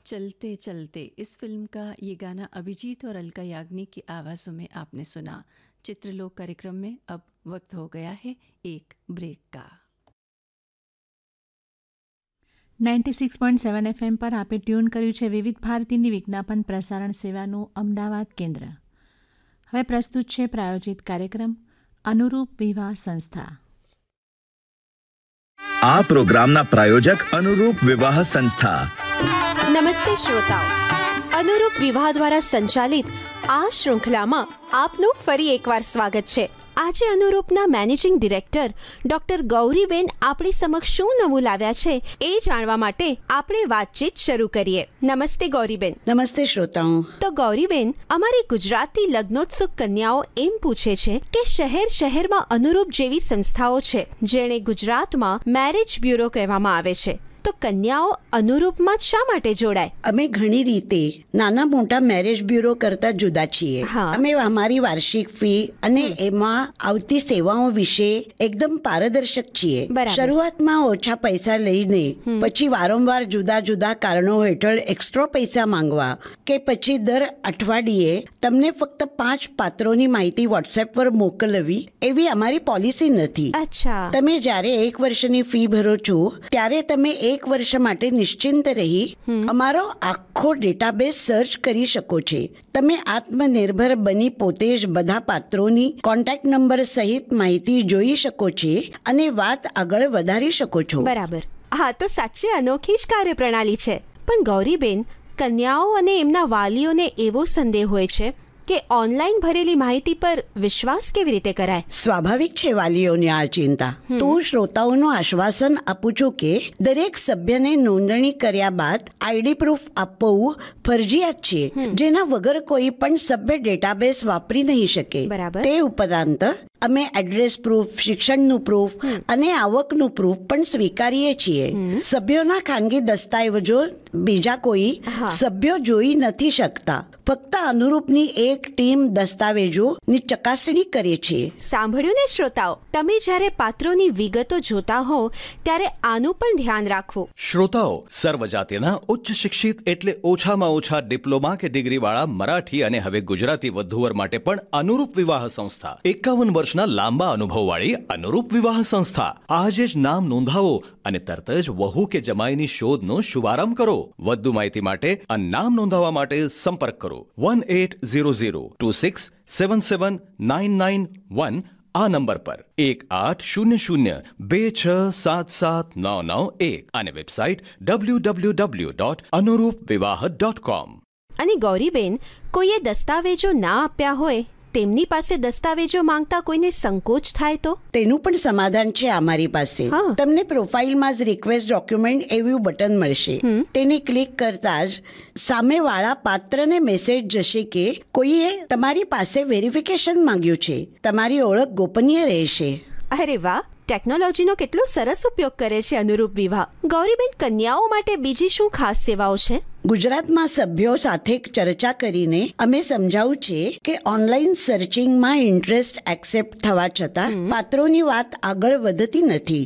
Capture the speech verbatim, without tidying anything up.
चलते चलते इस फिल्म का ये गाना अभिजीत और अलका याग्निक की आवाज़ों में आपने सुना। चित्रलोक कार्यक्रम में अब वक्त हो गया है एक ब्रेक का। Ninety six point seven FM પર આપે ટ્યુન કર્યું છે વિવિધ ભારતીની વિજ્ઞાપન પ્રસારણ સેવાનું અમદાવાદ કેન્દ્ર. હવે પ્રસ્તુત છે પ્રાયોજિત કાર્યક્રમ અનુરૂપ વિવાહ સંસ્થા. આ પ્રોગ્રામના પ્રાયોજક અનુરૂપ વિવાહ સંસ્થા. નમસ્તે શ્રોતાઓ, અનુરૂપ વિવાહ દ્વારા સંચાલિત આ શૃંખલામાં આપનું ફરી એકવાર સ્વાગત છે. આજે અનુરૂપના મેનેજિંગ ડિરેક્ટર ડોક્ટર ગૌરીબેન આપણી સમક્ષ શું નવું લાવ્યા છે એ જાણવા માટે આપણે વાતચીત શરૂ કરીએ. નમસ્તે ગૌરીબેન. નમસ્તે શ્રોતાઓ. તો ગૌરીબેન, અમારી ગુજરાતી લગ્નોત્સુક કન્યાઓ એમ પૂછે છે કે શહેર શહેરમાં અનુરૂપ જેવી સંસ્થાઓ છે જેણે ગુજરાતમાં મેરેજ બ્યુરો કહેવામાં આવે છે, તો કન્યાઓ અનુરૂપમાં શા માટે જોડાય? અમે ઘણી રીતે નાના મોટા મેરેજ બ્યુરો કરતા જુદા છીએ. અમે અમારી વાર્ષિક ફી અને એમાં આવતી સેવાઓ વિશે એકદમ પારદર્શક છીએ. શરૂઆતમાં ઓછા પૈસા લઈને પછી વારંવાર જુદા જુદા કારણો હેઠળ એક્સ્ટ્રા પૈસા માંગવા કે પછી દર અઠવાડિયે તમને ફક્ત પાંચ પાત્રોની માહિતી વોટ્સએપ પર મોકલવી એવી અમારી પોલિસી નથી. અચ્છા. તમે જ્યારે એક વર્ષની ફી ભરો છો ત્યારે તમે એક એક વર્ષ માટે નિશ્ચિંત રહી અમારો આખો ડેટાબેઝ સર્ચ કરી શકો છો. તમે આત્મનિર્ભર બની પોતે જ બધા પાત્રોની કોન્ટેક્ટ નંબર સહિત માહિતી જોઈ શકો છો અને વાત આગળ વધારી શકો છો. બરાબર. હા, તો સાચે અનોખી જ કાર્યપ્રણાલી છે. પણ ગૌરીબેન, કન્યાઓ અને એમના વાલીઓને એવો સંદેહ હોય છે કે ઓનલાઈન ભરેલી માહિતી પર વિશ્વાસ કેવી રીતે કરાય? સ્વાભાવિક છે વાલીઓની આ ચિંતા. તો હું શ્રોતાઓનું આશ્વાસન આપું છું કે દરેક સભ્યને નોંધણી કર્યા બાદ આઈડી પ્રૂફ આપવું ફરજિયાત છે, જેના વગર કોઈ પણ સભ્ય ડેટાબેઝ વાપરી નહીં શકે. બરાબર. તે ઉપરાંત અમે એડ્રેસ પ્રૂફ, શિક્ષણનું પ્રૂફ અને આવકનું પ્રૂફ પણ સ્વીકારીએ છીએ. સભ્યોના ખાનગી દસ્તાવેજો બીજા કોઈ સભ્યો જોઈ નથી શકતા. ફક્ત અનુરૂપની એક ટીમ દસ્તાવેજોની ચકાસણી કરે છે. સાંભળ્યું ને શ્રોતાઓ, તમે જ્યારે પાત્રોની વિગતો જોતા હો ત્યારે આનું પણ ધ્યાન રાખવું. શ્રોતાઓ, સર્વજાતિના ઉચ્ચ શિક્ષિત એટલે ઓછામાં ઓછા ડિપ્લોમા કે ડિગ્રી વાળા મરાઠી અને હવે ગુજરાતી વધુવર માટે પણ અનુરૂપ વિવાહ સંસ્થા. એકાવન વર્ષના લાંબા અનુભવ વાળી અનુરૂપ વિવાહ સંસ્થા. આજે જ નામ નોંધાવો અને તરત જ વહુ કે જમાઈની શોધનો શુભારંભ કરો. વધુ માહિતી માટે અને નામ નોંધાવવા માટે સંપર્ક કરો one eight zero zero two six seven seven nine nine one આ નંબર પર એક આઠ શૂન્ય શૂન્ય બે છ સાત સાત નવ નવ એક અને website W W W dot અનુરૂપ વિવાહ ડોટ કોમ. અને ગૌરીબેન, કોઈએ દસ્તાવેજો ના આપ્યા હોય, તેમની પાસે દસ્તાવેજો માંગતા કોઈને સંકોચ થાય તો? તેનું પણ સમાધાન છે અમારી પાસે. તમને પ્રોફાઇલમાં જ રિક્વેસ્ટ ડોક્યુમેન્ટ એવું બટન મળશે. તેને ક્લિક કરતા જ સામેવાળા પાત્રને મેસેજ જશે કે કોઈએ તમારી પાસે વેરિફિકેશન માંગ્યું છે. તમારી ઓળખ ગોપનીય રહેશે. અરે વાહ, ટેકનોલોજીનો કેટલો સરસ ઉપયોગ કરે છે અનુરૂપ વિવાહ. ગૌરીબેન, કન્યાઓ માટે બીજી શું ખાસ સેવાઓ છે? ગુજરાતમાં સભ્યો સાથે ચર્ચા કરીને અમે સમજાવું છે કે ઓનલાઈન સર્ચિંગમાં ઇન્ટરેસ્ટ એક્સેપ્ટ થવા છતાં પાત્રોની વાત આગળ વધતી નથી.